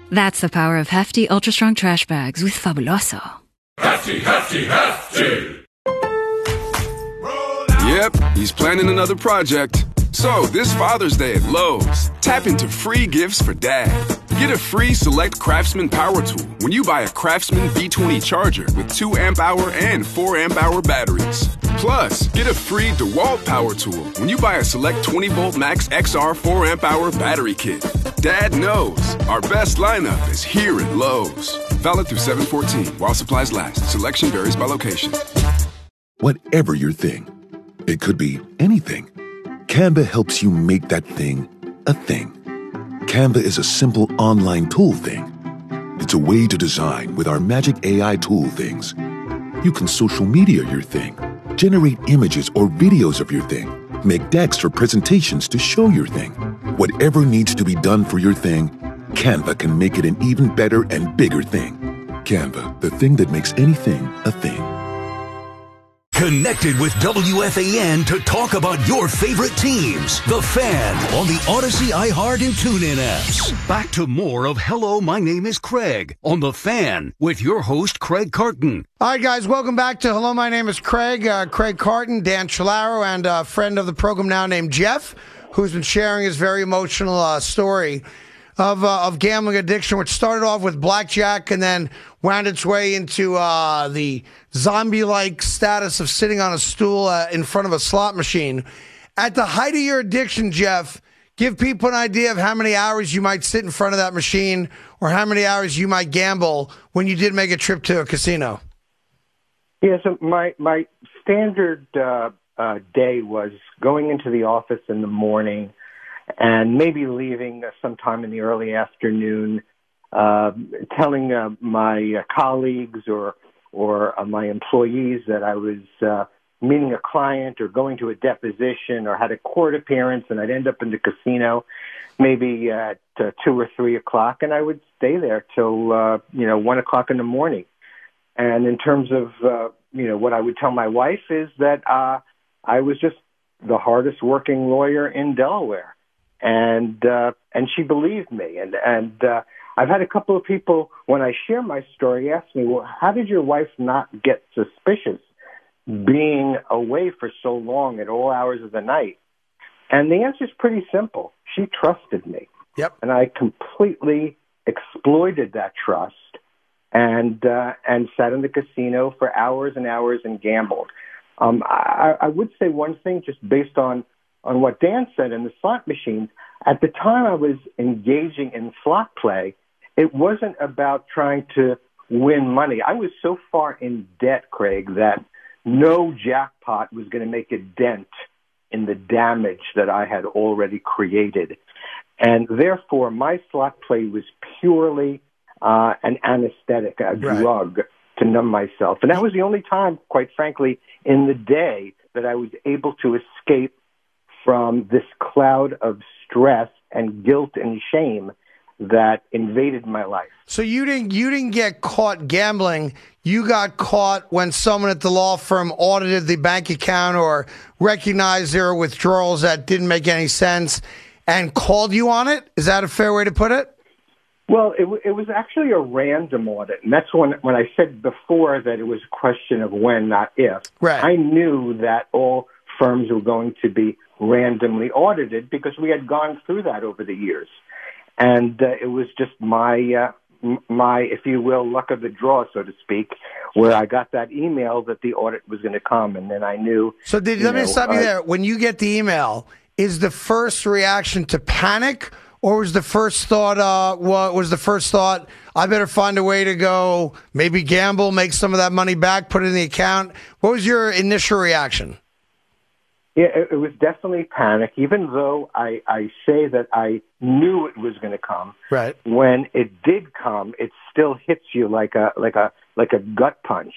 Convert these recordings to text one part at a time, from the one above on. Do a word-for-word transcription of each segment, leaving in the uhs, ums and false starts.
That's the power of hefty, ultra-strong trash bags with Fabuloso. Hefty, hefty, hefty! Yep, he's planning another project. So, this Father's Day at Lowe's, tap into free gifts for Dad. Get a free Select Craftsman power tool when you buy a Craftsman B twenty charger with two amp hour and four amp hour batteries. Plus, get a free DeWalt power tool when you buy a Select twenty volt Max X R four amp hour battery kit. Dad knows our best lineup is here at Lowe's. Valid through seven fourteen while supplies last. Selection varies by location. Whatever your thing, it could be anything. Canva helps you make that thing a thing. Canva is a simple online tool thing. It's a way to design with our magic A I tool things. You can social media your thing, generate images or videos of your thing, make decks or presentations to show your thing. Whatever needs to be done for your thing, Canva can make it an even better and bigger thing. Canva, the thing that makes anything a thing. Connected with W F A N to talk about your favorite teams. The Fan on the Odyssey, iHeart, and TuneIn apps. Back to more of Hello, My Name is Craig on The Fan with your host, Craig Carton. All right, guys, welcome back to Hello, My Name is Craig. Uh, Craig Carton, Dan Chilaro, and a friend of the program now named Jeff, who's been sharing his very emotional uh, story of uh, of gambling addiction, which started off with blackjack and then wound its way into uh, the zombie-like status of sitting on a stool uh, in front of a slot machine. At the height of your addiction, Jeff, give people an idea of how many hours you might sit in front of that machine or how many hours you might gamble when you did make a trip to a casino. Yeah, so my, my standard uh, uh, day was going into the office in the morning and maybe leaving uh, sometime in the early afternoon, uh, telling uh, my uh, colleagues or or uh, my employees that I was uh, meeting a client or going to a deposition or had a court appearance, and I'd end up in the casino maybe at uh, two or three o'clock, and I would stay there till uh, you know one o'clock in the morning. And in terms of uh, you know what I would tell my wife is that uh, I was just the hardest working lawyer in Delaware. And uh, and she believed me. And and uh, I've had a couple of people, when I share my story, ask me, well, how did your wife not get suspicious being away for so long at all hours of the night? And the answer is pretty simple. She trusted me. Yep. And I completely exploited that trust and uh, and sat in the casino for hours and hours and gambled. Um, I, I would say one thing just based on on what Dan said in the slot machines. At the time I was engaging in slot play, it wasn't about trying to win money. I was so far in debt, Craig, that no jackpot was going to make a dent in the damage that I had already created. And therefore, my slot play was purely uh, an anesthetic, a right. drug to numb myself. And that was the only time, quite frankly, in the day that I was able to escape from this cloud of stress and guilt and shame that invaded my life. So you didn't you didn't get caught gambling. You got caught when someone at the law firm audited the bank account or recognized there were withdrawals that didn't make any sense and called you on it? Is that a fair way to put it? Well, it, it was actually a random audit. And that's when, when I said before that it was a question of when, not if. Right. I knew that all firms were going to be randomly audited because we had gone through that over the years. And uh, it was just my, uh, my, if you will, luck of the draw, so to speak, where I got that email that the audit was going to come, and then I knew. So did, let know, me stop you uh, there. When you get the email, is the first reaction to panic, or was the first thought, uh, what was the first thought, I better find a way to go, maybe gamble, make some of that money back, put it in the account? What was your initial reaction? Yeah, it, it was definitely panic, even though I, I say that I knew it was going to come. Right. When it did come, it still hits you like a like a like a gut punch.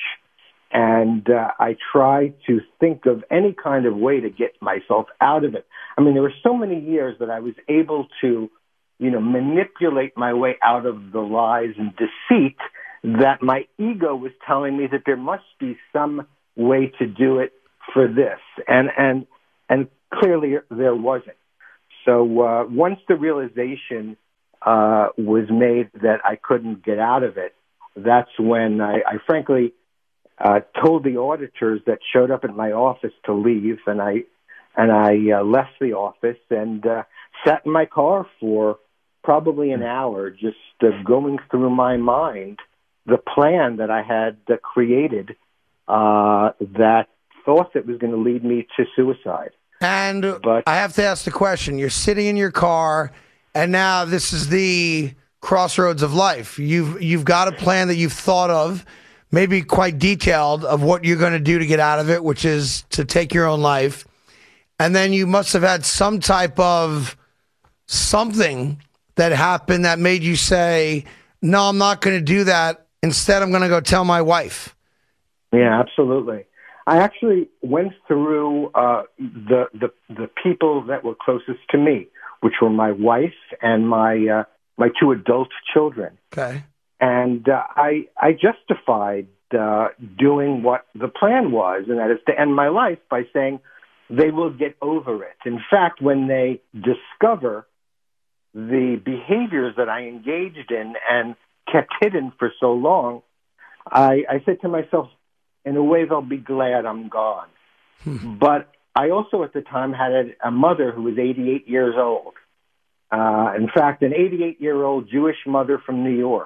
And uh, I tried to think of any kind of way to get myself out of it. I mean, there were so many years that I was able to, you know, manipulate my way out of the lies and deceit that my ego was telling me that there must be some way to do it for this. And and and clearly there wasn't. So uh, once the realization uh, was made that I couldn't get out of it, that's when I, I frankly uh, told the auditors that showed up at my office to leave, and I and I uh, left the office and uh, sat in my car for probably an hour, just uh, going through my mind the plan that I had uh, created uh, that thought that was going to lead me to suicide. And but, I have to ask the question. You're sitting in your car, and now this is the crossroads of life. You've you've got a plan that you've thought of, maybe quite detailed, of what you're going to do to get out of it, which is to take your own life. And then you must have had some type of something that happened that made you say, no, I'm not going to do that. Instead, I'm going to go tell my wife. Yeah, absolutely. I actually went through uh, the, the the people that were closest to me, which were my wife and my uh, my two adult children. Okay. And uh, I I justified uh, doing what the plan was, and that is to end my life by saying they will get over it. In fact, when they discover the behaviors that I engaged in and kept hidden for so long, I, I said to myself, in a way, they'll be glad I'm gone. Hmm. But I also at the time had a, a mother who was eighty-eight years old. Uh, in fact, an eighty-eight-year-old Jewish mother from New York.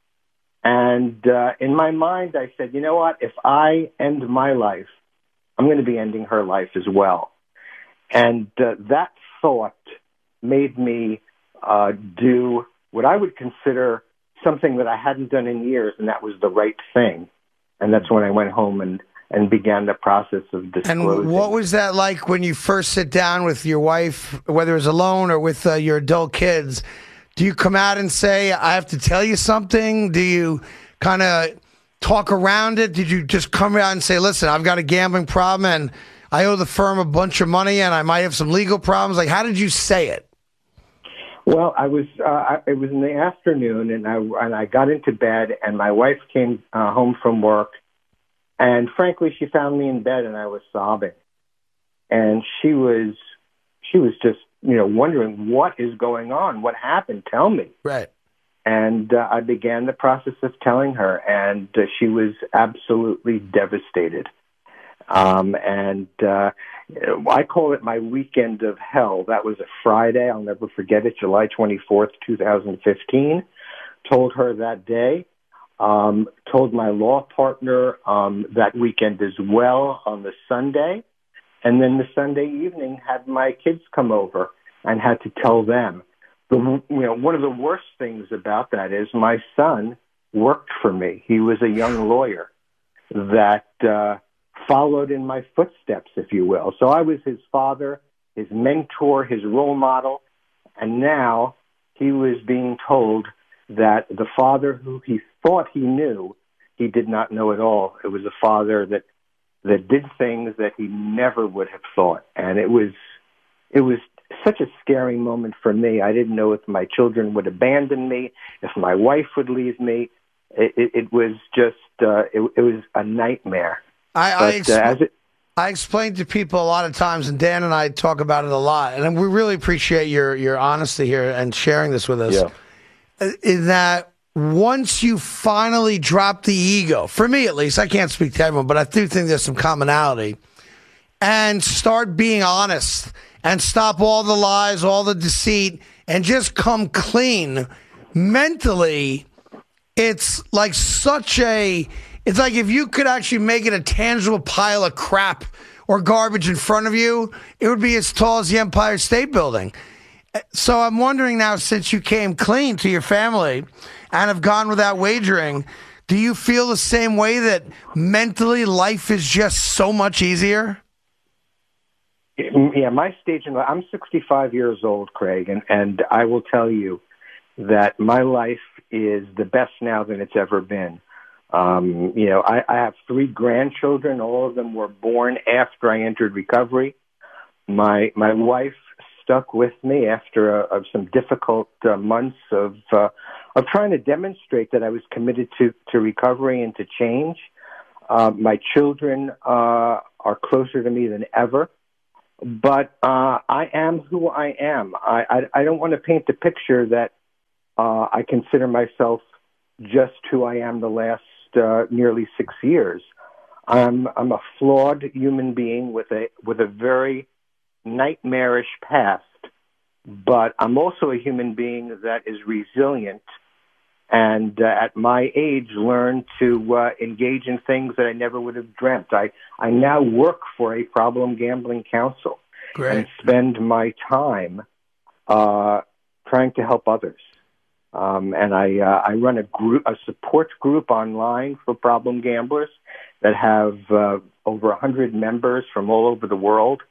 And uh, in my mind, I said, you know what? If I end my life, I'm going to be ending her life as well. And uh, that thought made me uh, do what I would consider something that I hadn't done in years, and that was the right thing. And that's when I went home and, and began the process of disclosing. And what was that like when you first sit down with your wife, whether it's alone or with uh, your adult kids? Do you come out and say, I have to tell you something? Do you kind of talk around it? Did you just come out and say, listen, I've got a gambling problem and I owe the firm a bunch of money and I might have some legal problems? Like, how did you say it? Well, I was. Uh, it was in the afternoon, and I and I got into bed, and my wife came uh, home from work, and frankly, she found me in bed, and I was sobbing, and she was, she was just, you know, wondering what is going on, what happened, tell me. Right. And uh, I began the process of telling her, and uh, she was absolutely devastated. Um, and uh, I call it my weekend of hell. That was a Friday. I'll never forget it, July twenty-fourth, twenty fifteen. Told her that day. Um, told my law partner um, that weekend as well on the Sunday. And then the Sunday evening had my kids come over and had to tell them. The, you know, one of the worst things about that is my son worked for me. He was a young lawyer that uh, followed in my footsteps, if you will. So I was his father, his mentor, his role model, and now he was being told that the father who he thought he knew, he did not know at all. It was a father that that did things that he never would have thought, and it was it was such a scary moment for me. I didn't know if my children would abandon me, if my wife would leave me. It, it, it was just uh, it, it was a nightmare. I, but, I, expl- uh, as it, I explain to people a lot of times, and Dan and I talk about it a lot, and we really appreciate your, your honesty here and sharing this with us, yeah. is that once you finally drop the ego, for me at least, I can't speak to everyone, but I do think there's some commonality, and start being honest and stop all the lies, all the deceit, and just come clean mentally, it's like such a... It's like if you could actually make it a tangible pile of crap or garbage in front of you, it would be as tall as the Empire State Building. So I'm wondering now, since you came clean to your family and have gone without wagering, do you feel the same way that mentally life is just so much easier? Yeah, my stage in life, I'm sixty-five years old, Craig, and, and I will tell you that my life is the best now than it's ever been. Um, you know, I, I have three grandchildren. All of them were born after I entered recovery. My my wife stuck with me after uh, of some difficult uh, months of uh, of trying to demonstrate that I was committed to, to recovery and to change. Uh, my children uh, are closer to me than ever. But uh, I am who I am. I, I, I don't want to paint the picture that uh, I consider myself just who I am the last uh, nearly six years. I'm I'm a flawed human being with a with a very nightmarish past, but I'm also a human being that is resilient, and uh, at my age learned to uh, engage in things that I never would have dreamt. I, I now work for a problem gambling council. Great. And spend my time uh, trying to help others. Um, and I uh, I run a group, a support group online for problem gamblers that have uh, over one hundred members from all over the world.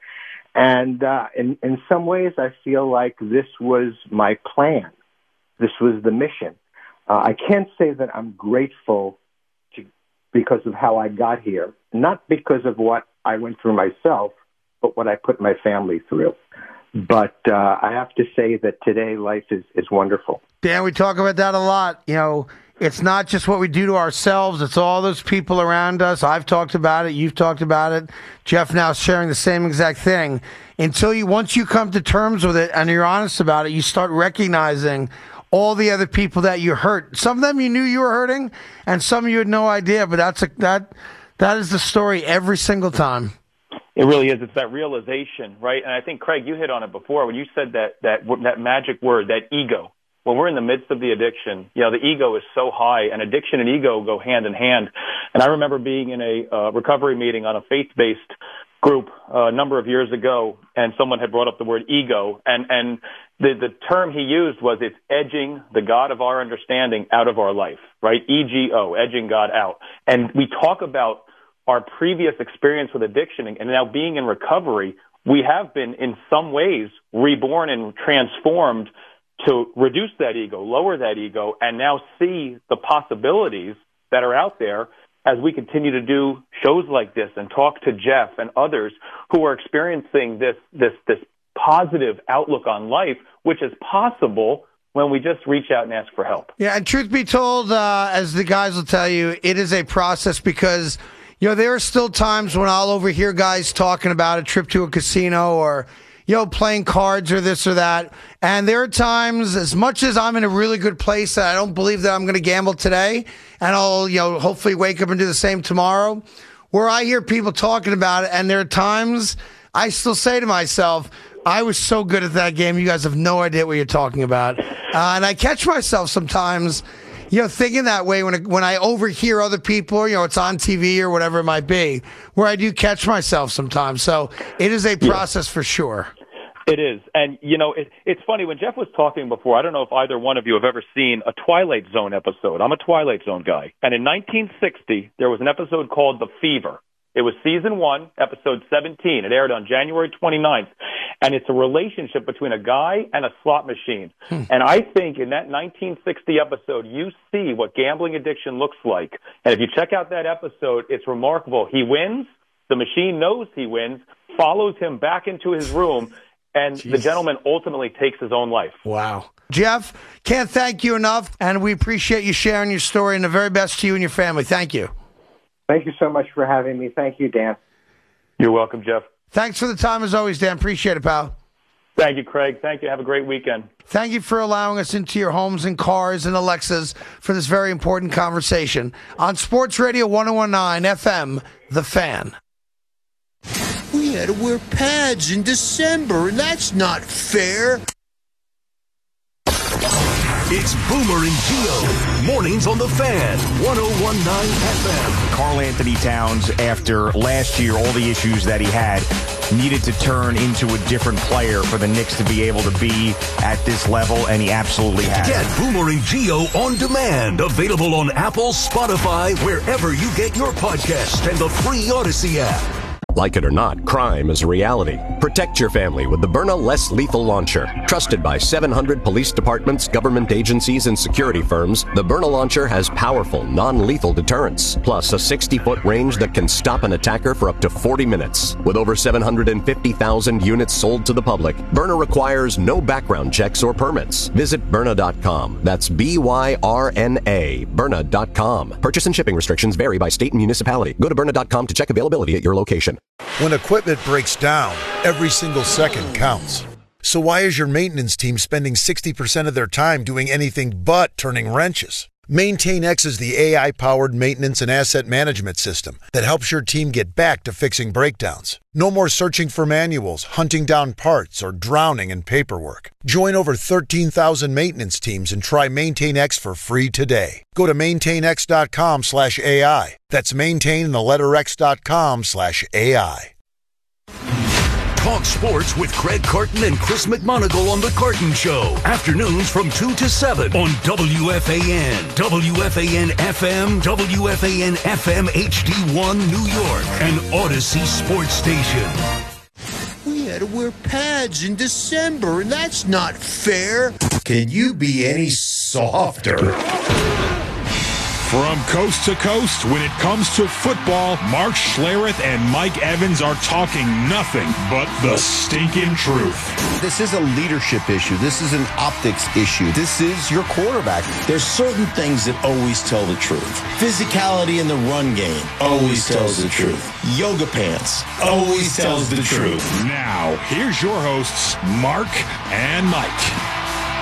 And uh, in, in some ways, I feel like this was my plan. This was the mission. Uh, I can't say that I'm grateful to, because of how I got here, not because of what I went through myself, but what I put my family through. But uh, I have to say that today life is, is wonderful. Dan, we talk about that a lot. You know, it's not just what we do to ourselves. It's all those people around us. I've talked about it. You've talked about it. Jeff now sharing the same exact thing. Until you, once you come to terms with it and you're honest about it, you start recognizing all the other people that you hurt. Some of them you knew you were hurting, and some of you had no idea. But that's a, that that is the story every single time. It really is. It's that realization, right? And I think, Craig, you hit on it before when you said that that that magic word, that ego. When we're in the midst of the addiction, you know, the ego is so high, and addiction and ego go hand in hand. And I remember being in a uh, recovery meeting on a faith-based group uh, a number of years ago, and someone had brought up the word ego, and, and the, the term he used was it's edging the God of our understanding out of our life, right? E G O, edging God out. And we talk about our previous experience with addiction and now being in recovery. We have been in some ways reborn and transformed to reduce that ego, lower that ego, and now see the possibilities that are out there as we continue to do shows like this and talk to Jeff and others who are experiencing this this this positive outlook on life, which is possible when we just reach out and ask for help. Yeah, and truth be told, uh, as the guys will tell you, it is a process because, you know, there are still times when I'll overhear guys talking about a trip to a casino or, you know, playing cards or this or that. And there are times, as much as I'm in a really good place that I don't believe that I'm going to gamble today, and I'll, you know, hopefully wake up and do the same tomorrow, where I hear people talking about it, and there are times I still say to myself, I was so good at that game, you guys have no idea what you're talking about. Uh, and I catch myself sometimes, you know, thinking that way when it, when I overhear other people, you know, it's on T V or whatever it might be, where I do catch myself sometimes. So it is a process yeah. for sure. It is. And, you know, it, it's funny, when Jeff was talking before, I don't know if either one of you have ever seen a Twilight Zone episode. I'm a Twilight Zone guy. And in nineteen sixty, there was an episode called The Fever. It was season one, episode seventeen. It aired on January twenty-ninth. And it's a relationship between a guy and a slot machine. Hmm. And I think in that nineteen sixty episode, you see what gambling addiction looks like. And if you check out that episode, it's remarkable. He wins. The machine knows he wins, follows him back into his room, and Jeez. the gentleman ultimately takes his own life. Wow. Jeff, can't thank you enough, and we appreciate you sharing your story, and the very best to you and your family. Thank you. Thank you so much for having me. Thank you, Dan. You're welcome, Jeff. Thanks for the time as always, Dan. Appreciate it, pal. Thank you, Craig. Thank you. Have a great weekend. Thank you for allowing us into your homes and cars and Alexas for this very important conversation on Sports Radio one oh one point nine F M, The Fan. We had to wear pads in December, and that's not fair. It's Boomer and Gio. Mornings on The Fan, one oh one point nine F M. Karl Anthony Towns, after last year, all the issues that he had, needed to turn into a different player for the Knicks to be able to be at this level, and he absolutely has. Get Boomer and Gio on demand. Available on Apple, Spotify, wherever you get your podcasts, and the free Odyssey app. Like it or not, crime is a reality. Protect your family with the Byrna Less Lethal Launcher. Trusted by seven hundred police departments, government agencies, and security firms, the Byrna Launcher has powerful, non-lethal deterrence, plus a sixty-foot range that can stop an attacker for up to forty minutes. With over seven hundred fifty thousand units sold to the public, Byrna requires no background checks or permits. Visit Byrna dot com. That's B Y R N A, Byrna dot com. Purchase and shipping restrictions vary by state and municipality. Go to Byrna dot com to check availability at your location. When equipment breaks down, every single second counts. So why is your maintenance team spending sixty percent of their time doing anything but turning wrenches? MaintainX is the A I-powered maintenance and asset management system that helps your team get back to fixing breakdowns. No more searching for manuals, hunting down parts, or drowning in paperwork. Join over thirteen thousand maintenance teams and try MaintainX for free today. Go to maintainx.com slash AI. That's maintain in the letter x.com slash AI. Talk sports with Craig Carton and Chris McMonagle on The Carton Show. Afternoons from two to seven on W F A N, W F A N F M, W F A N F M H D one New York, and Odyssey Sports Station. We had to wear pads in December, and that's not fair. Can you be any softer? From coast to coast, when it comes to football, Mark Schlereth and Mike Evans are talking nothing but the stinking truth. This is a leadership issue. This is an optics issue. This is your quarterback. There's certain things that always tell the truth. Physicality in the run game always tells the truth. Yoga pants always tells the truth. Now, here's your hosts, Mark and Mike.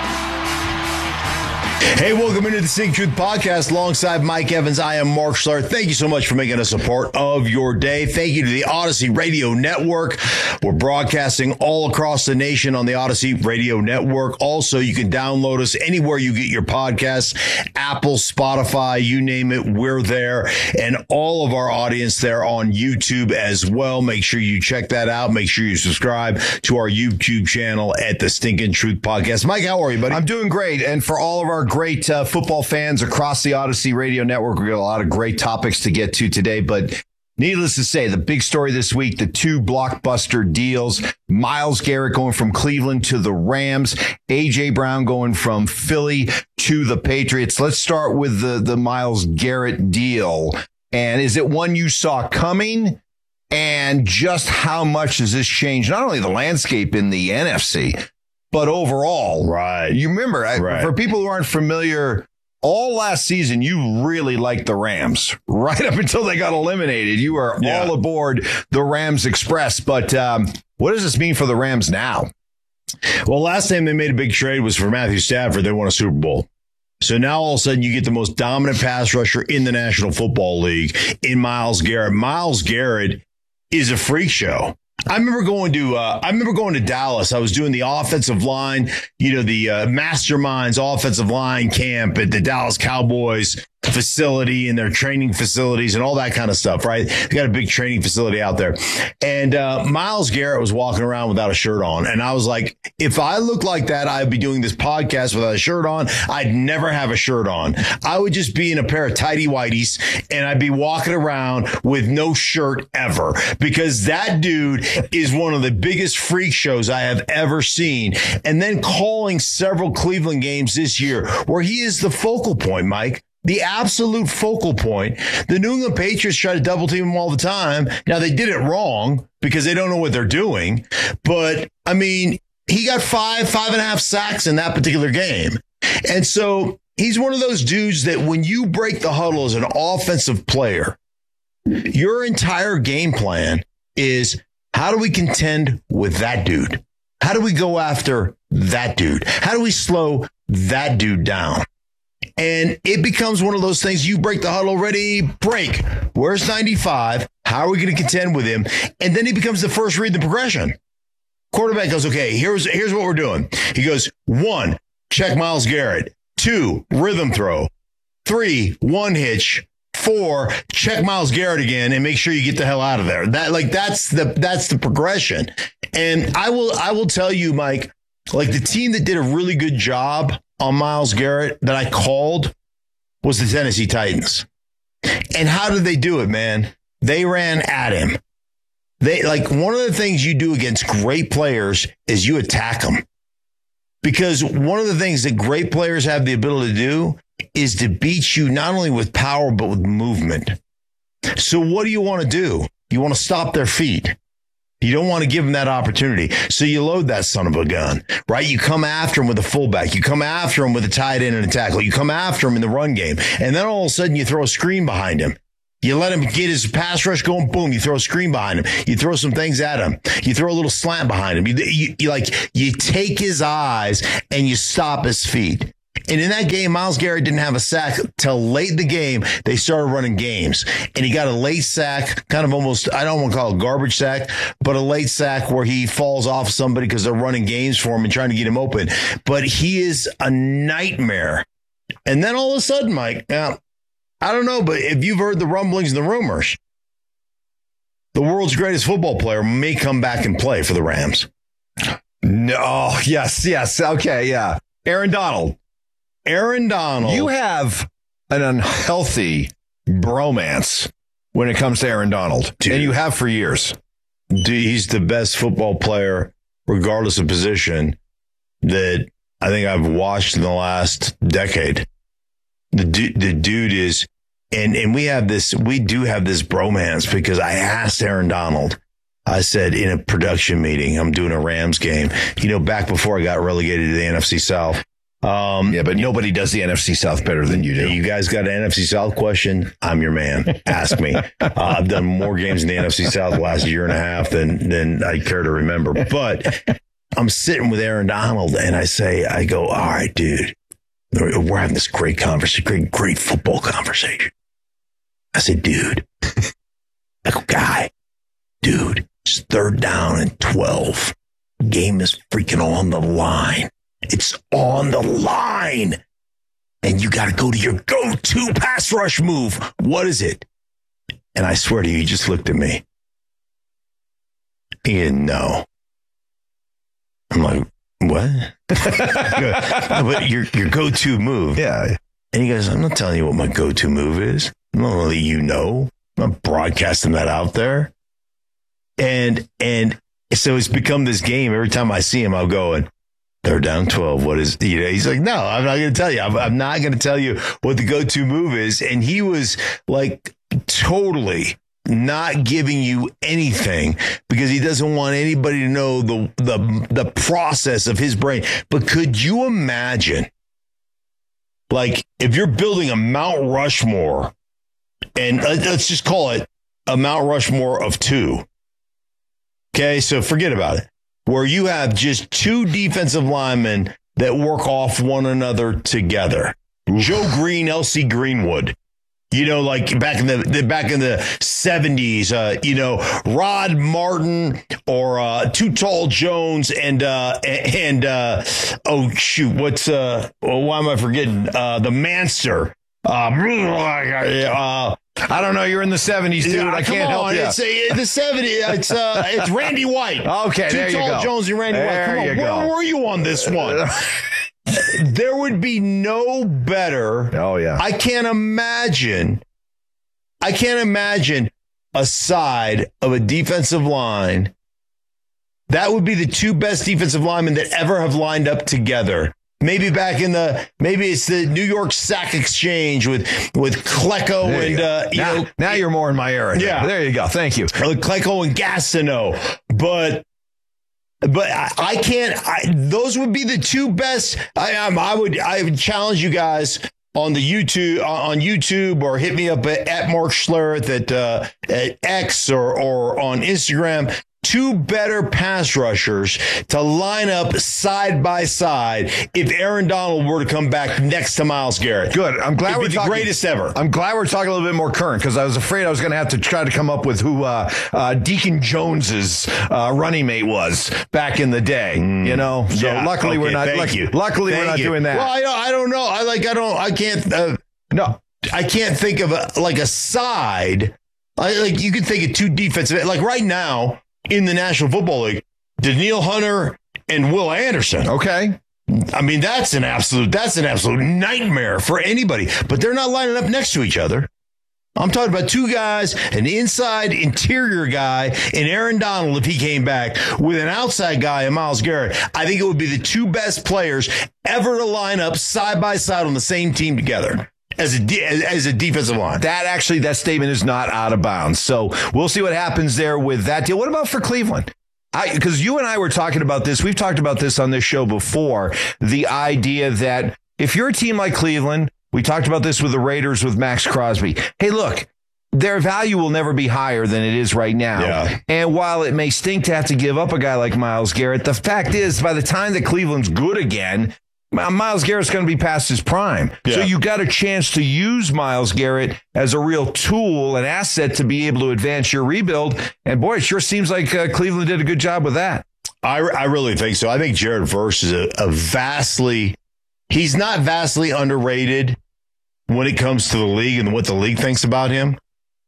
Hey, welcome into the Sing Truth Podcast alongside Mike Evans. I am Mark Schlereth. Thank you so much for making us a part of your day. Thank you to the Odyssey Radio Network. We're broadcasting all across the nation on the Odyssey Radio Network. Also, you can download us anywhere you get your podcasts, Apple, Spotify, you name it, we're there. And all of our audience there on YouTube as well. Make sure you check that out. Make sure you subscribe to our YouTube channel at the Stinking Truth Podcast. Mike, how are you, buddy? I'm doing great. And for all of our great uh, football fans across the Odyssey Radio Network, we got a lot of great topics to get to today. But needless to say, the big story this week, the two blockbuster deals, Myles Garrett going from Cleveland to the Rams, A J Brown going from Philly to the Patriots. Let's start with the, the Myles Garrett deal. And is it one you saw coming? And just how much does this change not only the landscape in the N F C, but overall? Right. You remember, right. For people who aren't familiar, all last season, you really liked the Rams right up until they got eliminated. You were yeah. all aboard the Rams Express. But um, what does this mean for the Rams now? Well, last time they made a big trade was for Matthew Stafford. They won a Super Bowl. So now all of a sudden you get the most dominant pass rusher in the National Football League in Myles Garrett. Myles Garrett is a freak show. I remember going to uh, I remember going to Dallas. I was doing the offensive line, you know, the uh, Masterminds offensive line camp at the Dallas Cowboys facility and their training facilities and all that kind of stuff, right? They got a big training facility out there. And uh, Myles Garrett was walking around without a shirt on. And I was like, if I looked like that, I'd be doing this podcast without a shirt on. I'd never have a shirt on. I would just be in a pair of tighty whities and I'd be walking around with no shirt ever, because that dude is one of the biggest freak shows I have ever seen. And then calling several Cleveland games this year where he is the focal point, Mike. The absolute focal point. The New England Patriots try to double team him all the time. Now, they did it wrong because they don't know what they're doing. But, I mean, he got five, five and a half sacks in that particular game. And so he's one of those dudes that when you break the huddle as an offensive player, your entire game plan is, how do we contend with that dude? How do we go after that dude? How do we slow that dude down? And it becomes one of those things. You break the huddle, ready, break. Where's ninety-five? How are we going to contend with him? And then he becomes the first read in the progression. Quarterback goes, okay, here's, here's what we're doing. He goes, one, check Myles Garrett. Two, rhythm throw. Three, one hitch. Four, check Myles Garrett again and make sure you get the hell out of there. That like that's the that's the progression. And I will I will tell you, Mike, like the team that did a really good job on Myles Garrett that I called was the Tennessee Titans. And how did they do it, man? They ran at him. They like one of the things you do against great players is you attack them. Because one of the things that great players have the ability to do is to beat you not only with power, but with movement. So what do you want to do? You want to stop their feet. You don't want to give them that opportunity. So you load that son of a gun, right? You come after him with a fullback. You come after him with a tight end and a tackle. You come after him in the run game. And then all of a sudden you throw a screen behind him. You let him get his pass rush going, boom, you throw a screen behind him. You throw some things at him. You throw a little slant behind him. You, you, you like you take his eyes and you stop his feet. And in that game, Myles Garrett didn't have a sack till late in the game. They started running games. And he got a late sack, kind of almost, I don't want to call it a garbage sack, but a late sack where he falls off somebody because they're running games for him and trying to get him open. But he is a nightmare. And then all of a sudden, Mike, now, I don't know, but if you've heard the rumblings and the rumors, the world's greatest football player may come back and play for the Rams. No, yes, yes. Okay, yeah. Aaron Donald. Aaron Donald. You have an unhealthy bromance when it comes to Aaron Donald. Dude, and you have for years. Dude, he's the best football player, regardless of position, that I think I've watched in the last decade. The, du- the dude is, and, and we have this, we do have this bromance because I asked Aaron Donald, I said in a production meeting, I'm doing a Rams game, you know, back before I got relegated to the N F C South. Um, yeah, but nobody does the N F C South better than you do. You guys got an N F C South question? I'm your man. Ask me. Uh, I've done more games in the N F C South the last year and a half than, than I care to remember. But I'm sitting with Aaron Donald and I say, I go, all right, dude, we're having this great conversation, great, great football conversation. I said, dude, I go, guy, dude, it's third down and twelve. Game is freaking on the line. It's on the line. And you got to go to your go-to pass rush move. What is it? And I swear to you, he just looked at me. He didn't know. I'm like, what? But your, your go-to move. Yeah. And he goes, I'm not telling you what my go-to move is. I'm not letting you know. I'm not broadcasting that out there. And, and so it's become this game. Every time I see him, I'll go and, they're down twelve. What is, you know, he's like, no, I'm not going to tell you. I'm, I'm not going to tell you what the go-to move is. And he was like totally not giving you anything because he doesn't want anybody to know the, the, the process of his brain. But could you imagine, like, if you're building a Mount Rushmore and let's just call it a Mount Rushmore of two. Okay. So forget about it. Where you have just two defensive linemen that work off one another together. Oof. Joe Green, L C Greenwood. You know, like back in the, the back in the seventies, uh, you know, Rod Martin or uh, Too Tall Jones and uh, and uh, oh shoot, what's uh, why am I forgetting uh, the Manster? Uh, uh, I don't know. You're in the seventies, dude. Yeah, I can't on. help you. It's uh, the seventies. It's uh, it's Randy White. Okay, Too there you Tall go. Jones and Randy there White. Come on, you where go. were you on this one? There would be no better. Oh yeah. I can't imagine. I can't imagine a side of a defensive line. That would be the two best defensive linemen that ever have lined up together. Maybe back in the, maybe it's the New York Sack Exchange with, with Klecko and, you uh, you now, know. Now you're more in my era. Yeah. There you go. Thank you. Klecko and Gastineau. But, but I, I can't, I, those would be the two best. I, um, I would, I would challenge you guys on the YouTube, on YouTube, or hit me up at, at Mark Schlereth at, uh, at X or, or on Instagram. Two better pass rushers to line up side by side if Aaron Donald were to come back next to Myles Garrett. Good. I'm glad It'd we're be talking, the greatest ever. I'm glad we're talking a little bit more current because I was afraid I was going to have to try to come up with who uh, uh, Deacon Jones's uh, running mate was back in the day. Mm. You know, so yeah. luckily okay, we're not. Thank Luck, you. Luckily thank we're not you. doing that. Well, I don't, I don't know. I like. I don't. I can't. Uh, no, I can't think of a, like a side. I, like you could think of two defensive. Like right now in the National Football League. Danielle Hunter and Will Anderson. Okay. I mean, that's an absolute, that's an absolute nightmare for anybody, but they're not lining up next to each other. I'm talking about two guys, an inside interior guy and Aaron Donald, if he came back, with an outside guy and Myles Garrett. I think it would be the two best players ever to line up side by side on the same team together. As a, de- as a defensive line. That actually, that statement is not out of bounds. So we'll see what happens there with that deal. What about for Cleveland? Because you and I were talking about this. We've talked about this on this show before. The idea that if you're a team like Cleveland, we talked about this with the Raiders with Max Crosby. Hey, look, their value will never be higher than it is right now. Yeah. And while it may stink to have to give up a guy like Myles Garrett, the fact is, by the time that Cleveland's good again, Myles Garrett's going to be past his prime. Yeah. So you got a chance to use Myles Garrett as a real tool, an asset to be able to advance your rebuild. And boy, it sure seems like uh, Cleveland did a good job with that. I, I really think so. I think Jared Verse is a, a vastly, he's not vastly underrated when it comes to the league and what the league thinks about him.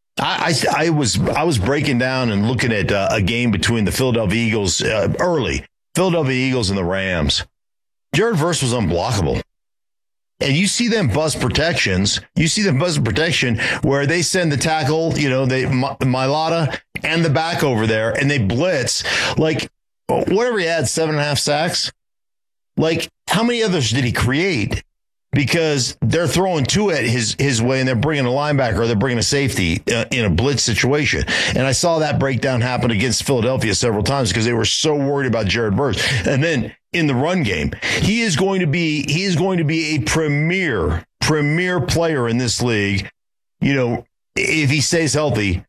I, I, I was I was breaking down and looking at uh, a game between the Philadelphia Eagles uh, early, Philadelphia Eagles and the Rams. Jared Verse was unblockable. And you see them bust protections. You see them bust protection where they send the tackle, you know, they Mailata and the back over there, and they blitz. Like, whatever he had, seven and a half sacks. Like, how many others did he create? Because they're throwing two at his his way, and they're bringing a linebacker or they're bringing a safety uh, in a blitz situation. And I saw that breakdown happen against Philadelphia several times because they were so worried about Jared Verse. And then in the run game, he is going to be he is going to be a premier premier player in this league. You know, if he stays healthy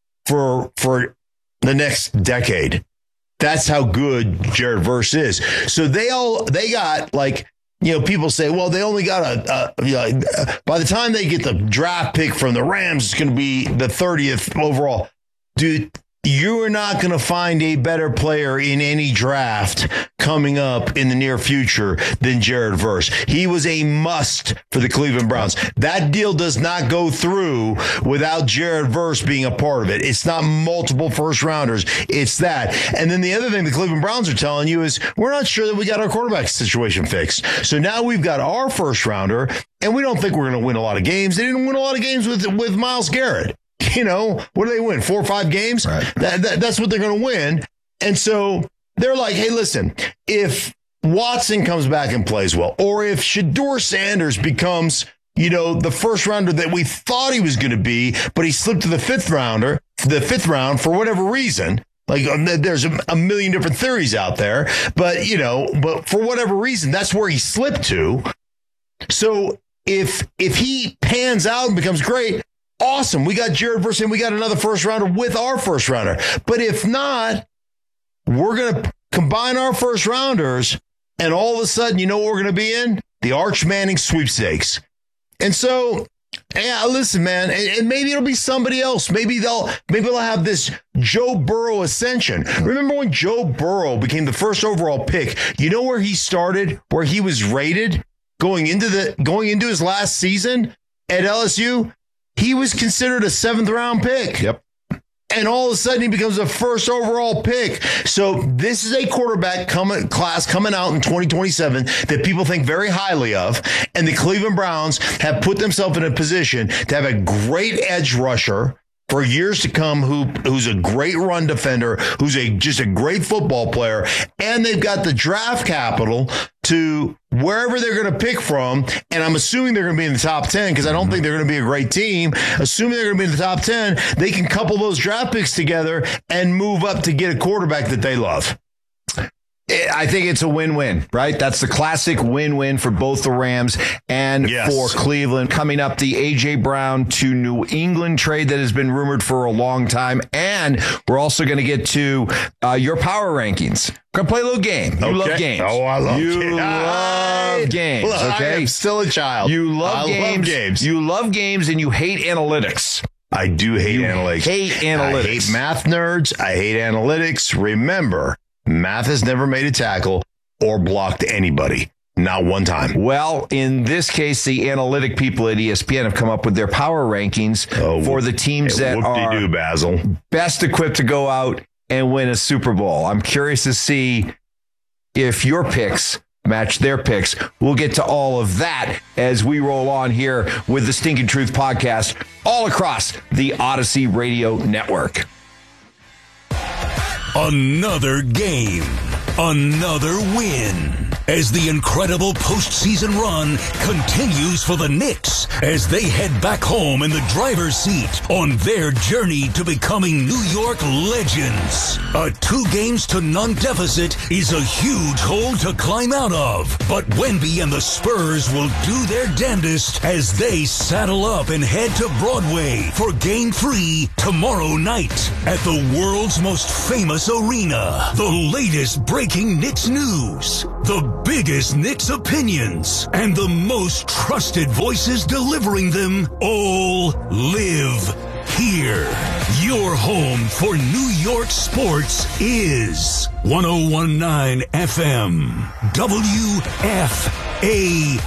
for for the next decade. That's how good Jared Verse is. So they all they got like. You know, people say, well, they only got a, a you know, by the time they get the draft pick from the Rams, it's going to be the thirtieth overall. Dude, you are not going to find a better player in any draft coming up in the near future than Jared Verse. He was a must for the Cleveland Browns. That deal does not go through without Jared Verse being a part of it. It's not multiple first rounders. It's that. And then the other thing the Cleveland Browns are telling you is we're not sure that we got our quarterback situation fixed. So now we've got our first rounder, and we don't think we're going to win a lot of games. They didn't win a lot of games with, with Myles Garrett. You know, what do they win? Four or five games? Right. That, that, that's what they're going to win. And so they're like, hey, listen, if Watson comes back and plays well, or if Shedeur Sanders becomes, you know, the first rounder that we thought he was going to be, but he slipped to the fifth rounder, the fifth round for whatever reason. Like, there's a, a million different theories out there, but, you know, but for whatever reason, that's where he slipped to. So if if he pans out and becomes great, awesome. We got Jared Verse and we got another first rounder with our first rounder. But if not, we're going to combine our first rounders, and all of a sudden, you know what we're going to be in? The Arch Manning sweepstakes. And so, yeah, listen, man, and, and maybe it'll be somebody else. Maybe they'll maybe they'll have this Joe Burrow ascension. Remember when Joe Burrow became the first overall pick? You know where he started, where he was rated going into the going into his last season at L S U? He was considered a seventh round pick. Yep. And all of a sudden he becomes a first overall pick. So this is a quarterback coming, class coming out in twenty twenty-seven that people think very highly of. And the Cleveland Browns have put themselves in a position to have a great edge rusher for years to come, who who's a great run defender, who's a just a great football player, and they've got the draft capital to wherever they're going to pick from, and I'm assuming they're going to be in the top ten because I don't think they're going to be a great team. Assuming they're going to be in the top ten, they can couple those draft picks together and move up to get a quarterback that they love. I think it's a win-win, right? That's the classic win-win for both the Rams and yes. for Cleveland. Coming up, the A J. Brown to New England trade that has been rumored for a long time. And we're also going to get to uh, your power rankings. We're going to play a little game. You okay. love games. Oh, I love you games. love games, Look, okay? I am still a child. You love I games. love games. You love games, and you hate analytics. I do hate you analytics. hate analytics. I hate math nerds. I hate analytics. Remember, math has never made a tackle or blocked anybody. Not one time. Well, in this case, the analytic people at E S P N have come up with their power rankings oh, for the teams that are do, Basil. best equipped to go out and win a Super Bowl. I'm curious to see if your picks match their picks. We'll get to all of that as we roll on here with the Stinking Truth podcast all across the Odyssey Radio Network. Another game. Another win. as the incredible postseason run continues for the Knicks as they head back home in the driver's seat on their journey to becoming New York legends. A two games to none deficit is a huge hole to climb out of, but Wemby and the Spurs will do their damnedest as they saddle up and head to Broadway for Game three tomorrow night at the world's most famous arena. The latest breaking Knicks news, the biggest Knicks opinions, and the most trusted voices delivering them all live here. Your home for New York sports is one oh one point nine F M W F A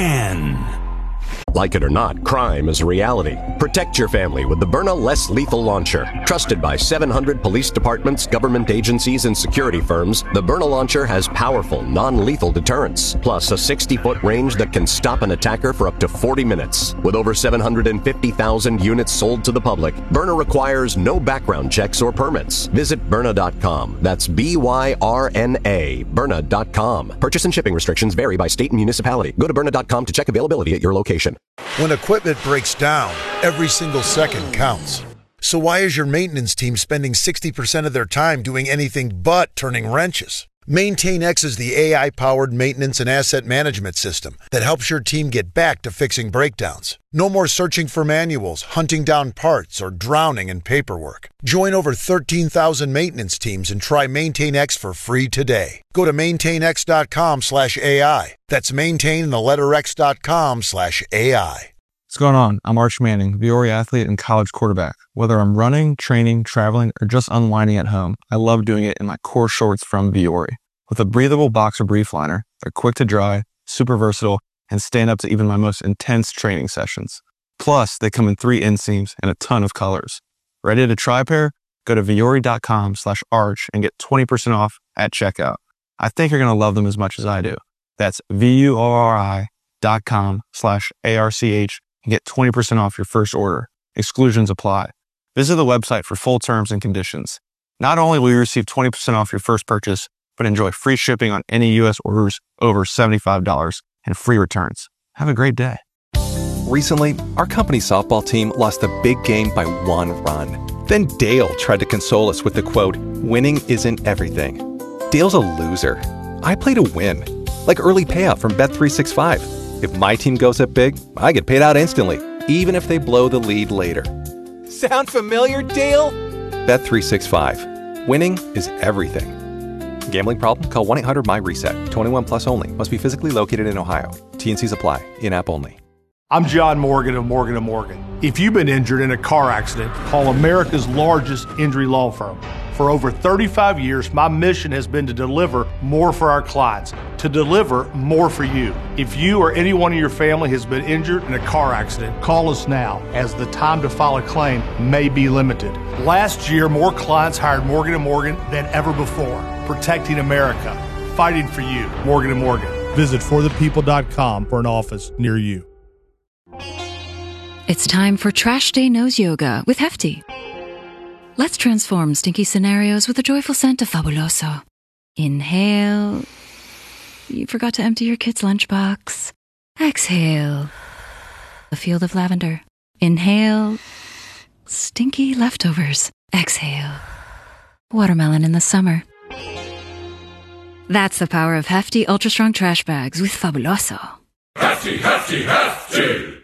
N. Like it or not, crime is a reality. Protect your family with the Byrna Less Lethal Launcher. Trusted by seven hundred police departments, government agencies, and security firms, the Byrna Launcher has powerful, non-lethal deterrence, plus a sixty-foot range that can stop an attacker for up to forty minutes. With over seven hundred fifty thousand units sold to the public, Byrna requires no background checks or permits. Visit Byrna dot com. That's B Y R N A, Byrna dot com. Purchase and shipping restrictions vary by state and municipality. Go to Byrna dot com to check availability at your location. When equipment breaks down, every single second counts. So why is your maintenance team spending sixty percent of their time doing anything but turning wrenches? MaintainX is the A I-powered maintenance and asset management system that helps your team get back to fixing breakdowns. No more searching for manuals, hunting down parts, or drowning in paperwork. Join over thirteen thousand maintenance teams and try MaintainX for free today. Go to maintainx dot com slash A I. That's maintain the letter X dot com slash A I. What's going on? I'm Arch Manning, Viore athlete and college quarterback. Whether I'm running, training, traveling, or just unwinding at home, I love doing it in my core shorts from Viore. With a breathable boxer brief liner, they're quick to dry, super versatile, and stand up to even my most intense training sessions. Plus, they come in three inseams and a ton of colors. Ready to try a pair? Go to Viore dot com slash arch and get twenty percent off at checkout. I think you're going to love them as much as I do. That's V U O R I dot com slash A R C H and get twenty percent off your first order. Exclusions apply. Visit the website for full terms and conditions. Not only will you receive twenty percent off your first purchase, but enjoy free shipping on any U S orders over seventy-five dollars and free returns. Have a great day. Recently, our company softball team lost a big game by one run. Then Dale tried to console us with the quote, "Winning isn't everything." Dale's a loser. I play to win. Like early payout from Bet three sixty-five. If my team goes up big, I get paid out instantly, even if they blow the lead later. Sound familiar, Dale? Bet three sixty-five. Winning is everything. Gambling problem? Call one eight hundred M Y reset. twenty-one plus only. Must be physically located in Ohio. T N Cs apply. In-app only. I'm John Morgan of Morgan and Morgan. If you've been injured in a car accident, call America's largest injury law firm. For over thirty-five years, my mission has been to deliver more for our clients, to deliver more for you. If you or anyone in your family has been injured in a car accident, call us now, as the time to file a claim may be limited. Last year, more clients hired Morgan and Morgan than ever before. Protecting America, fighting for you. Morgan and Morgan. Visit for the people dot com for an office near you. It's time for Trash Day Nose Yoga with Hefty. Let's transform stinky scenarios with the joyful scent of Fabuloso. Inhale. You forgot to empty your kid's lunchbox. Exhale. A field of lavender. Inhale. Stinky leftovers. Exhale. Watermelon in the summer. That's the power of Hefty Ultra Strong Trash Bags with Fabuloso. Hefty, hefty, hefty!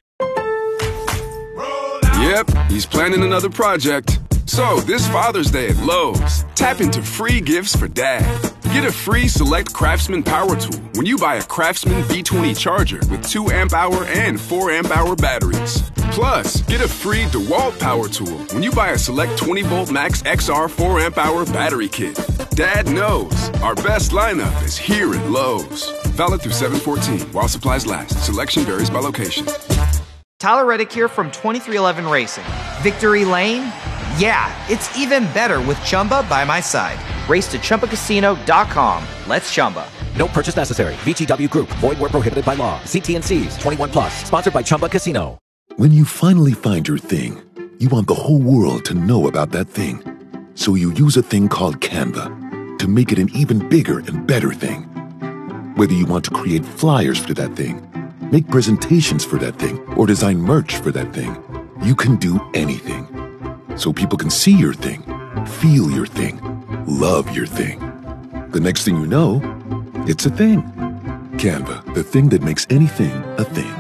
Yep, he's planning another project. So, this Father's Day at Lowe's, tap into free gifts for Dad. Get a free Select Craftsman power tool when you buy a Craftsman B twenty charger with two amp hour and four amp hour batteries. Plus, get a free DeWalt power tool when you buy a Select twenty volt Max X R four amp hour battery kit. Dad knows our best lineup is here at Lowe's. Valid through seven fourteen while supplies last. Selection varies by location. Tyler Reddick here from twenty-three eleven Racing. Victory Lane? Yeah, it's even better with Chumba by my side. Race to Chumba Casino dot com. Let's Chumba. No purchase necessary. V G W Group. Void where prohibited by law. See T N Cs. twenty-one plus. Sponsored by Chumba Casino. When you finally find your thing, you want the whole world to know about that thing. So you use a thing called Canva to make it an even bigger and better thing. Whether you want to create flyers for that thing, make presentations for that thing, or design merch for that thing, you can do anything. So people can see your thing, feel your thing, love your thing. The next thing you know, it's a thing. Canva, the thing that makes anything a thing.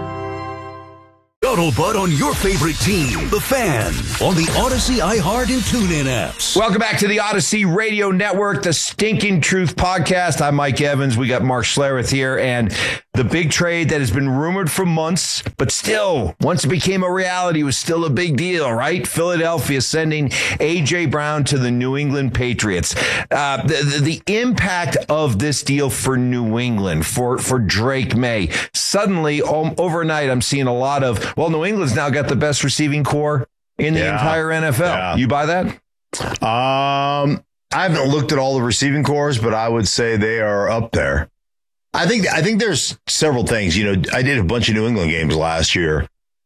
Scuttlebutt on your favorite team, the Fan, on the Odyssey, iHeart, and TuneIn apps. Welcome back to the Odyssey Radio Network, the Stinking Truth Podcast. I'm Mike Evans. We got Mark Schlereth here, and the big trade that has been rumored for months, but still, once it became a reality, was still a big deal, right? Philadelphia sending A J. Brown to the New England Patriots. Uh, the, the, the impact of this deal for New England, for, for Drake May, suddenly, um, overnight, I'm seeing a lot of, well, New England's now got the best receiving core in the Yeah. entire N F L. Yeah. You buy that? Um, I haven't looked at all the receiving cores, but I would say they are up there. I think I think there's several things. You know, I did a bunch of New England games last year,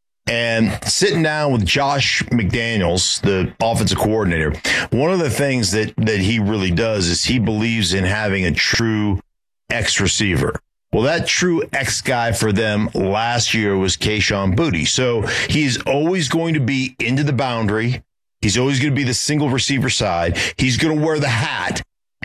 and sitting down with Josh McDaniels, the offensive coordinator, one of the things that that he really does is he believes in having a true X receiver. Well, that true X guy for them last year was Kayshon Boutte. So he's always going to be into the boundary. He's always going to be the single receiver side. He's going to wear the hat.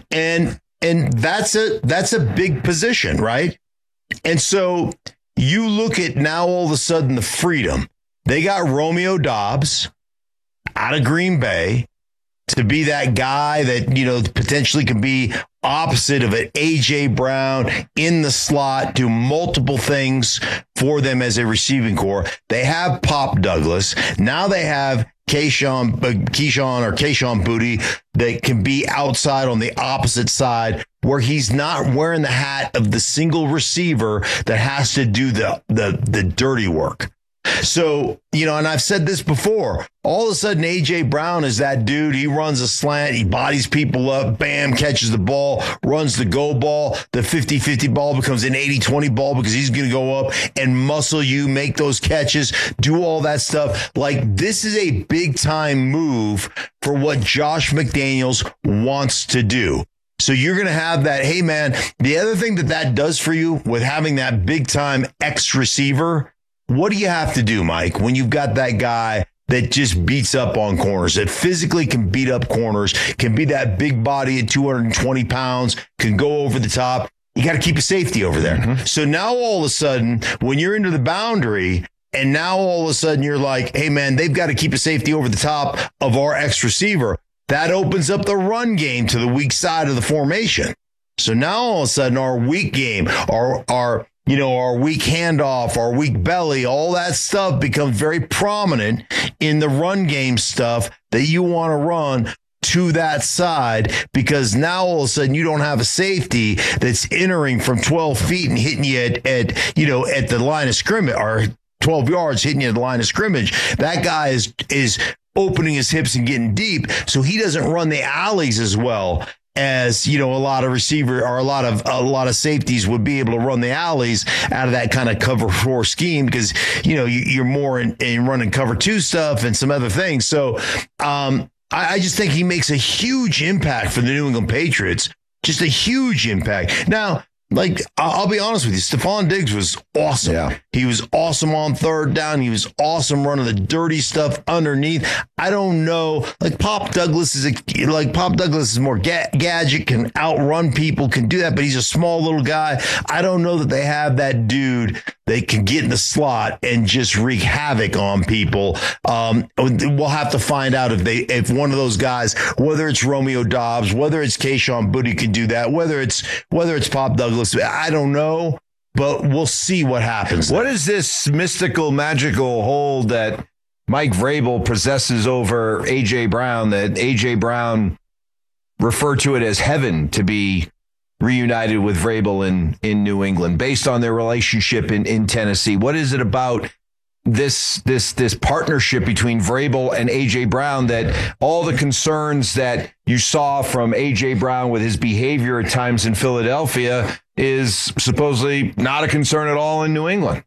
And and that's a that's a big position, right? And so you look at now all of a sudden the freedom. They got Romeo Doubs out of Green Bay to be that guy that, you know, potentially can be opposite of an A J. Brown in the slot, do multiple things for them as a receiving core. They have Pop Douglas. Now they have Kayshon, uh, Keyshawn or Kayshon Boutte that can be outside on the opposite side where he's not wearing the hat of the single receiver that has to do the, the, the dirty work. So, you know, and I've said this before, all of a sudden A J. Brown is that dude. He runs a slant. He bodies people up, bam, catches the ball, runs the go ball. The fifty-fifty ball becomes an eighty-twenty ball because he's going to go up and muscle you, make those catches, do all that stuff. Like, this is a big time move for what Josh McDaniels wants to do. So you're going to have that. Hey, man, the other thing that that does for you with having that big time X receiver, what do you have to do, Mike, when you've got that guy that just beats up on corners, that physically can beat up corners, can be that big body at two hundred twenty pounds, can go over the top? You got to keep a safety over there. Mm-hmm. So now all of a sudden, when you're into the boundary, and now all of a sudden you're like, hey, man, they've got to keep a safety over the top of our X receiver. That opens up the run game to the weak side of the formation. So now all of a sudden our weak game, our, our, you know, our weak handoff, our weak belly, all that stuff becomes very prominent in the run game stuff that you want to run to that side, because now all of a sudden you don't have a safety that's entering from twelve feet and hitting you at, at you know, at the line of scrimmage, or twelve yards hitting you at the line of scrimmage. That guy is, is opening his hips and getting deep, so he doesn't run the alleys as well as, you know, a lot of receiver or a lot of a lot of safeties would be able to run the alleys out of that kind of cover four scheme, because, you know, you, you're more in, in running cover two stuff and some other things. So um, I, I just think he makes a huge impact for the New England Patriots, just a huge impact. Now, like, I'll be honest with you, Stephon Diggs was awesome. Yeah. He was awesome on third down. He was awesome running the dirty stuff underneath. I don't know. Like, Pop Douglas is a, like Pop Douglas is more ga- gadget, can outrun people, can do that, but he's a small little guy. I don't know that they have that dude that can get in the slot and just wreak havoc on people. Um, we'll have to find out if they, if one of those guys, whether it's Romeo Doubs, whether it's Kayshon Boutte can do that, whether it's whether it's Pop Douglas. I don't know, but we'll see what happens. What is this mystical, magical hold that Mike Vrabel possesses over A J. Brown, that A J. Brown referred to it as heaven to be reunited with Vrabel in, in New England based on their relationship in, in Tennessee? What is it about this this this partnership between Vrabel and A J. Brown that all the concerns that you saw from A J. Brown with his behavior at times in Philadelphia is supposedly not a concern at all in New England?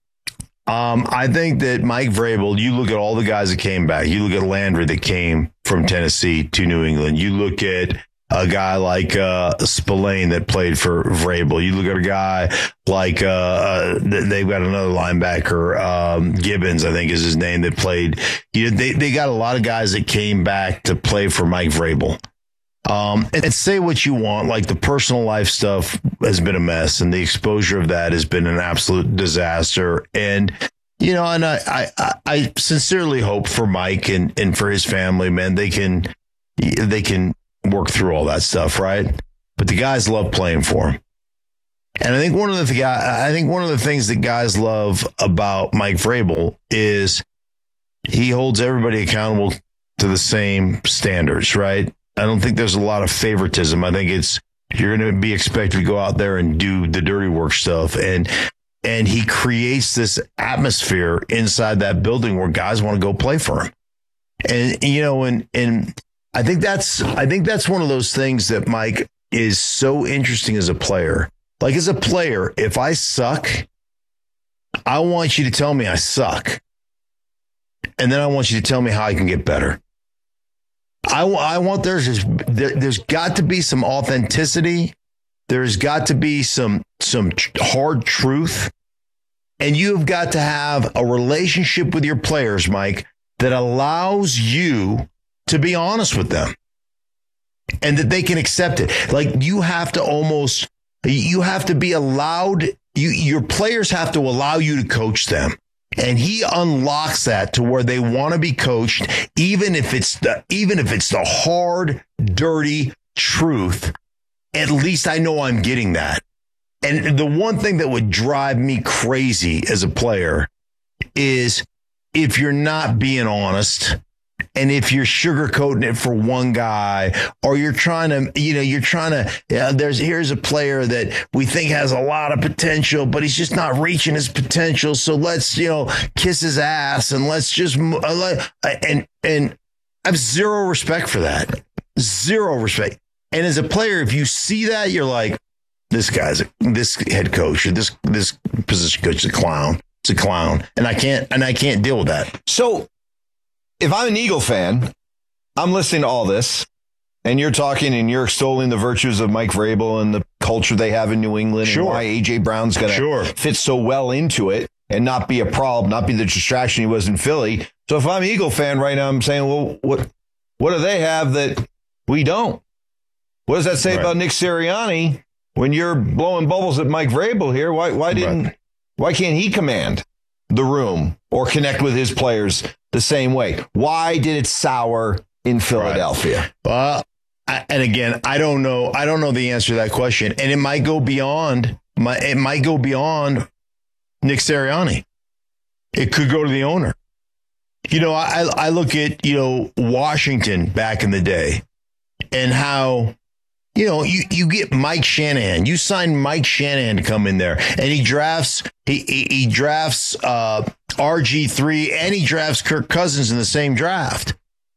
Um, I think that Mike Vrabel, you look at all the guys that came back. You look at Landry that came from Tennessee to New England. You look at a guy like uh, Spillane that played for Vrabel. You look at a guy like uh, uh, they've got another linebacker, um, Gibbons, I think is his name, that played. You know, they they got a lot of guys that came back to play for Mike Vrabel. Um, and say what you want, like the personal life stuff has been a mess, and the exposure of that has been an absolute disaster. And you know, and I I, I sincerely hope for Mike and, and for his family, man, they can they can work through all that stuff, right? But the guys love playing for him. And I think one of the th- I think one of the things that guys love about Mike Vrabel is he holds everybody accountable to the same standards, right? I don't think there's a lot of favoritism. I think it's you're going to be expected to go out there and do the dirty work stuff. And and he creates this atmosphere inside that building where guys want to go play for him. And, you know, and and I think that's I think that's one of those things that Mike is so interesting as a player. Like as a player, if I suck, I want you to tell me I suck. And then I want you to tell me how I can get better. I, I want there's there, there's got to be some authenticity. There's got to be some some hard truth. And you've got to have a relationship with your players, Mike, that allows you to be honest with them and that they can accept it. Like you have to almost you have to be allowed. You your players have to allow you to coach them. And he unlocks that to where they want to be coached, even if it's the even if it's the hard, dirty truth. At least I know I'm getting that. And the one thing that would drive me crazy as a player is if you're not being honest. And if you're sugarcoating it for one guy, or you're trying to, you know, you're trying to, yeah, there's, here's a player that we think has a lot of potential, but he's just not reaching his potential. So let's, you know, kiss his ass and let's just, and, and I have zero respect for that. Zero respect. And as a player, if you see that, you're like, this guy's, a, this head coach, or this, this position coach is a clown. It's a clown. And I can't, and I can't deal with that. So, if I'm an Eagle fan, I'm listening to all this, and you're talking and you're extolling the virtues of Mike Vrabel and the culture they have in New England, sure, and why A J Brown's going to sure. fit so well into it and not be a problem, not be the distraction he was in Philly. So if I'm an Eagle fan right now, I'm saying, well, what what do they have that we don't? What does that say right. about Nick Sirianni when you're blowing bubbles at Mike Vrabel here? Why why didn't right. why can't he command the room or connect with his players the same way? Why did it sour in Philadelphia? Right. Well, I, and again, I don't know. I don't know the answer to that question, and it might go beyond. My, it might go beyond Nick Sirianni. It could go to the owner. You know, I I look at you know Washington back in the day, and how. You know, you, you get Mike Shanahan. You sign Mike Shanahan to come in there, and he drafts he he, he drafts uh, R G three, and he drafts Kirk Cousins in the same draft.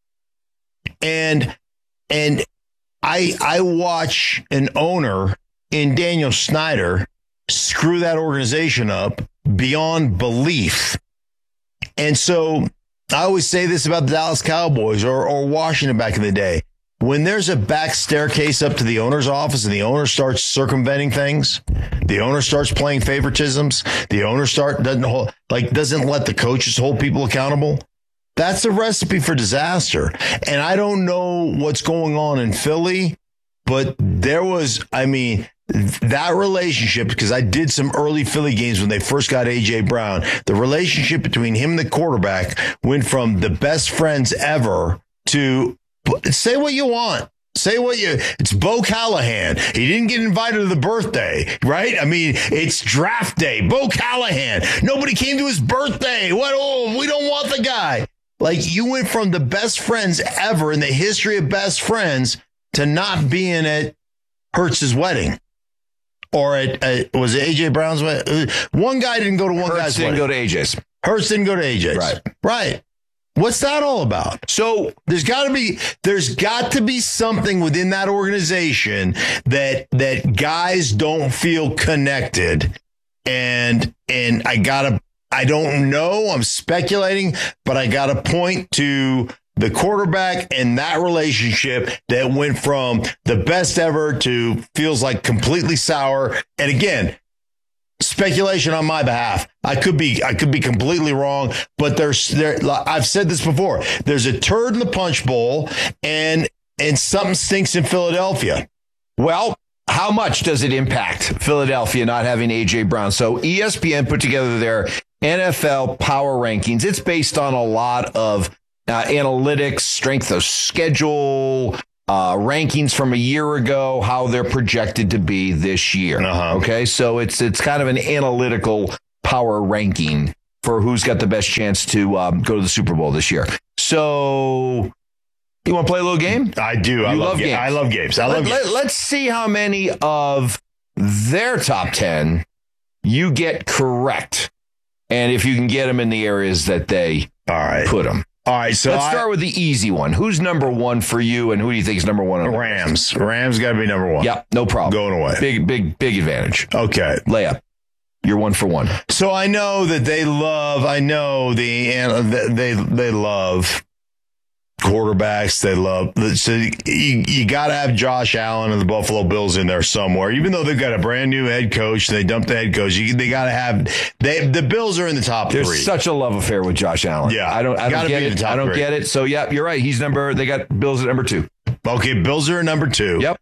And and I I watch an owner in Daniel Snyder screw that organization up beyond belief. And so I always say this about the Dallas Cowboys or or Washington back in the day. When there's a back staircase up to the owner's office and the owner starts circumventing things, the owner starts playing favoritisms, the owner start doesn't hold, like doesn't let the coaches hold people accountable. That's a recipe for disaster. And I don't know what's going on in Philly, but there was, I mean, that relationship, because I did some early Philly games when they first got A J Brown, the relationship between him and the quarterback went from the best friends ever to say what you want. Say what you, it's Bo Callahan. He didn't get invited to the birthday, right? I mean, it's draft day. Bo Callahan. Nobody came to his birthday. What? Oh, we don't want the guy. Like you went from the best friends ever in the history of best friends to not being at Hurts's wedding. Or at, uh, was it A J Brown's wedding? One guy didn't go to one Hurts guy's didn't wedding. go to A J's. Hurts didn't go to A J's. Right. Right. What's that all about? So there's got to be there's got to be something within that organization that that guys don't feel connected, and and I gotta I don't know, I'm speculating, but I gotta point to the quarterback and that relationship that went from the best ever to feels like completely sour. And again, speculation on my behalf. I could be I could be completely wrong, but there's there I've said this before. There's a turd in the punch bowl and and something stinks in Philadelphia. Well, how much does it impact Philadelphia not having A J Brown? So E S P N put together their N F L power rankings. It's based on a lot of uh, analytics, strength of schedule, uh, rankings from a year ago, how they're projected to be this year. Uh-huh. Okay, so it's it's kind of an analytical power ranking for who's got the best chance to um, go to the Super Bowl this year. So you want to play a little game? I do. You I love, love games. games. I love games. I love let, games. Let, let's see how many of their top ten you get correct. And if you can get them in the areas that they All right. put them. All right, so let's I, start with the easy one. Who's number one for you, and who do you think is number one? On the Rams. Rams got to be number one. Yep, no problem. Going away. Big, big, big advantage. Okay. Layup. You're one for one. So I know that they love. I know the they they love quarterbacks. They love. So you, you got to have Josh Allen and the Buffalo Bills in there somewhere. Even though they've got a brand new head coach, they dumped the head coach. You, they got to have. They the Bills are in the top There's three. There's such a love affair with Josh Allen. Yeah, I don't. I don't get it. I don't three. get it. So yeah, you're right. He's number. They got Bills at number two. Okay, Bills are at number two. Yep.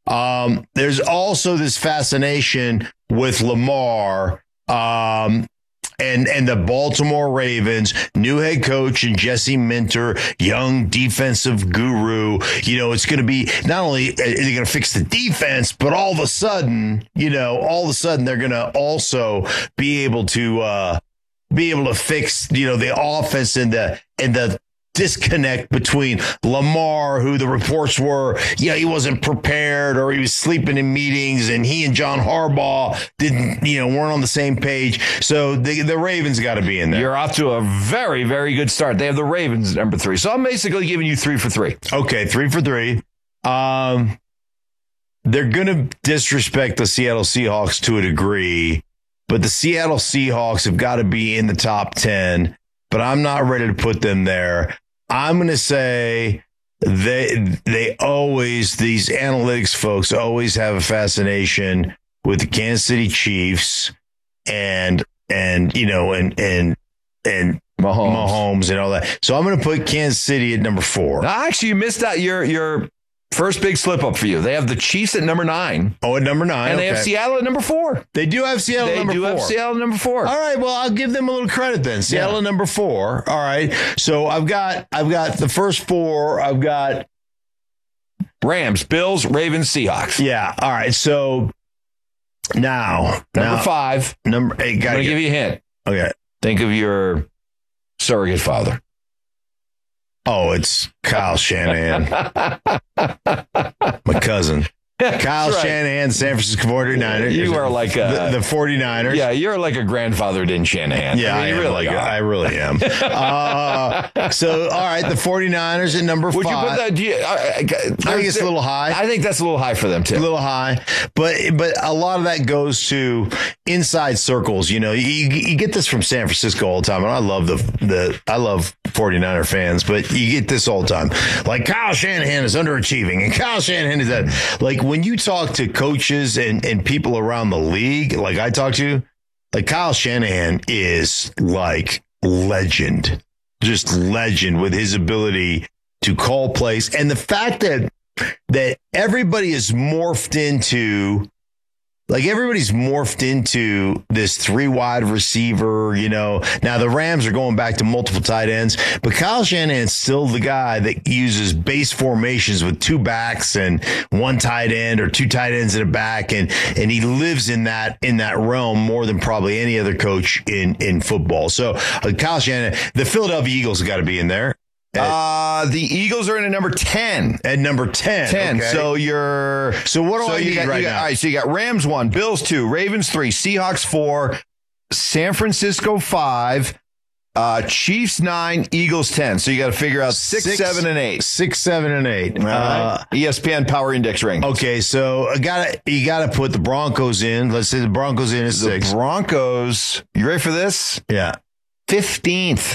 Um, there's also this fascination with Lamar. Um, And and the Baltimore Ravens, new head coach and Jesse Minter, young defensive guru. You know, it's going to be not only are they going to fix the defense, but all of a sudden, you know, all of a sudden they're going to also be able to uh, be able to fix, you know, the offense and the and the disconnect between Lamar, who the reports were, yeah, he wasn't prepared or he was sleeping in meetings, and he and John Harbaugh didn't, you know, weren't on the same page. So the, the Ravens got to be in there. You're off to a very, very good start. They have the Ravens at number three. So I'm basically giving you three for three. Okay, three for three. Um, they're going to disrespect the Seattle Seahawks to a degree, but the Seattle Seahawks have got to be in the top ten, but I'm not ready to put them there. I'm going to say they they always, these analytics folks always have a fascination with the Kansas City Chiefs and, and you know, and, and, and Mahomes. Mahomes and all that. So I'm going to put Kansas City at number four. Now, actually, you missed out your, your first big slip up for you. They have the Chiefs at number nine. Oh, at number nine. And they okay. have Seattle at number four. They do have Seattle they at number four. They do four. have Seattle at number four. All right, well, I'll give them a little credit then. Seattle Yeah. at number four. All right. So I've got I've got the first four. I've got Rams, Bills, Ravens, Seahawks. Yeah. All right. So now Number now, five. Number eight. I'm Gotta going to get, give you a hint. okay. Think of your surrogate father. Oh, it's Kyle Shanahan. My cousin. Kyle right. Shanahan, San Francisco forty-niners. You are like a, the, the forty-niners. Yeah, you're like a grandfather in Shanahan. Yeah, I, mean, I, you am really like, are. I really am. uh, so, all right, the forty-niners at number Would five. you put that? Do you, I, I, I think it's a little high. I think that's a little high for them too. A little high, but but a lot of that goes to inside circles. You know, you, you get this from San Francisco all the time, and I love the the I love forty-niner fans, but you get this all the time. Like Kyle Shanahan is underachieving, and Kyle Shanahan is that. Like when you talk to coaches and and people around the league, like I talk to, like Kyle Shanahan is like legend, just legend with his ability to call plays, and the fact that. that everybody is morphed into, like everybody's morphed into this three wide receiver, you know. Now the Rams are going back to multiple tight ends, but Kyle Shanahan's still the guy that uses base formations with two backs and one tight end or two tight ends in a back. And, and he lives in that, in that realm more than probably any other coach in, in football. So uh, Kyle Shanahan, the Philadelphia Eagles have got to be in there. Uh, the Eagles are in at number ten. At number ten. ten. Okay. So you're. So what do so I you need got, right you got, now? All right. So you got Rams one, Bills two, Ravens three, Seahawks four, San Francisco five, uh, Chiefs nine, Eagles ten. So you got to figure out six, Six, seven, and eight. Six, seven, and eight. All right. Uh, E S P N Power Index ring. okay, so I got you got to put the Broncos in. Let's say the Broncos in at The six. Broncos. You ready for this? Yeah. fifteenth.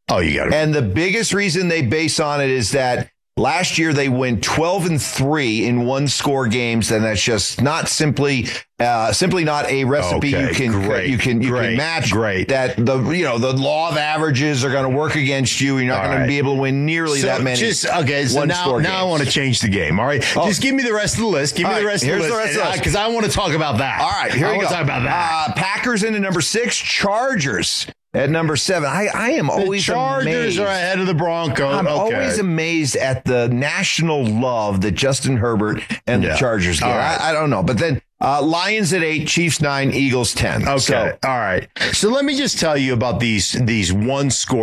Oh, you got it. And the biggest reason they base on it is that last year they went twelve and three in one score games, and that's just not simply uh, simply not a recipe Okay, you can great, you can you great, can match. great. That the you know the law of averages are going to work against you. You're not going right. to be able to win nearly So that many. Just, okay, so now, one-score now I games. want to change the game. All right, Oh. just give me the rest of the list. Give me All the right, rest of here's the the list rest of the list. because I want to talk about that. All right, here I we want go. to talk about that. Uh, Packers into number six, Chargers at number seven. I, I am the always Chargers amazed. are ahead of the Broncos. I'm okay. always amazed at the national love that Justin Herbert and Yeah. the Chargers get. All right. I, I don't know, but then uh, Lions at eight, Chiefs nine, Eagles ten. Okay, So, all right. So let me just tell you about these these one score.